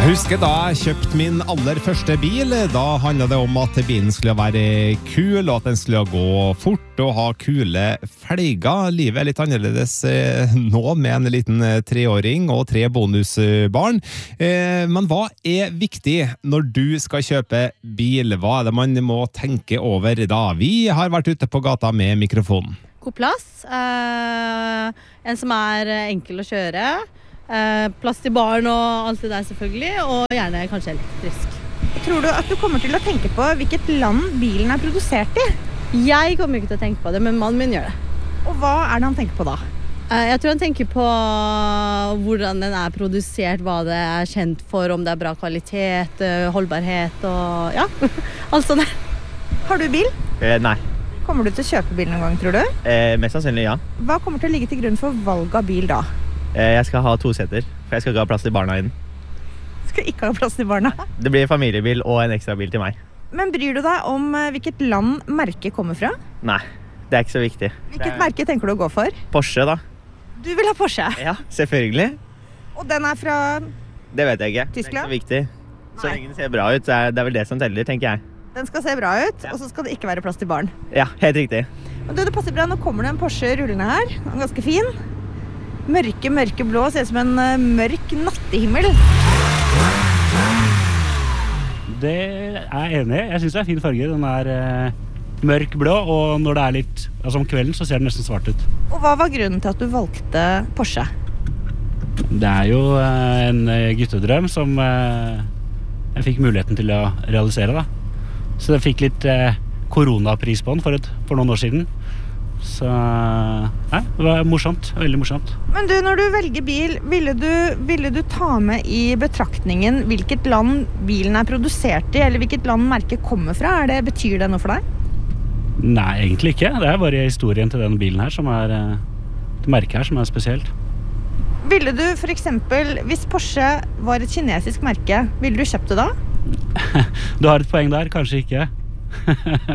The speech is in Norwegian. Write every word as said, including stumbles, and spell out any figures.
Jeg husker da jeg kjøpte min aller første bil. Da handlet det om at bilen skulle være kul, og at den skulle gå fort og ha kule felger. Livet er litt annerledes nå med en liten treåring og tre bonusbarn. Men hva er viktig når du skal kjøpe bil? Hva er det man må tenke over da? Vi har vært ute på gata med mikrofonen. God plass, eh, en som er enkel å kjøre, eh, plass til barn og alt det der selvfølgelig, og gjerne kanskje elektrisk. Tror du at du kommer til å tenke på hvilket land bilen er produsert i? Jeg kommer ikke til å tenke på det, men mannen min gjør det. Og hva er det han tenker på da? Eh, jeg tror han tenker på hvordan den er produsert, hva det er kjent for, om det er bra kvalitet, eh, holdbarhet og ja, alt sånt der. Har du bil? Eh, nei. Kommer du til å kjøpe bil noen gang, tror du? Eh, mest sannsynlig, ja. Hva kommer til å ligge til grunn for valg av bil da? Eh, jeg skal ha to seter, for jeg skal ikke ha plass til barna inn. Skal ikke ha plass til barna? Det blir familiebil og en ekstra bil til meg. Men bryr du deg om hvilket land merket kommer fra? Nei, det er ikke så viktig. Hvilket merke tenker du å gå for? Porsche da. Du vil ha Porsche? Ja, selvfølgelig. Og den er fra... Det vet jeg ikke. Tyskland? Det er ikke så viktig. Så Nei. lenge den ser bra ut, så er det vel det som teller, tenker jeg. Den skal se bra ut, Ja. og så skal det ikke være plass til barn. Ja, helt riktig. Men du, det passer bra, nå kommer det en Porsche rullende her. Den er ganske fin. Mørke, mørke blå, ser ut som en uh, mørk nattehimmel. Det er jeg enig i. Jeg synes det er fin farge. Den er eh, mørk blå, og når det er litt, altså om kvelden så ser den nesten svart ut. Og hva var grunnen til at du valgte Porsche? Det er jo eh, en eh, guttedrøm som eh, jeg fikk muligheten til å realisere da. Så jeg fikk litt eh, koronapris på den for, et, for noen år siden. Så nei, det var morsomt, veldig morsomt. Men du, når du velger bil, ville du, ville du ta med i betraktningen hvilket land bilen er produsert i, eller hvilket land merket kommer fra? Er det, betyr det noe for deg? Nei, egentlig ikke. Det er bare historien til denne bilen her som er, eh, det merket her som er spesielt. Ville du for eksempel, hvis Porsche var et kinesisk merke, ville du kjøpt det da? Du har et poeng der, kanskje ikke.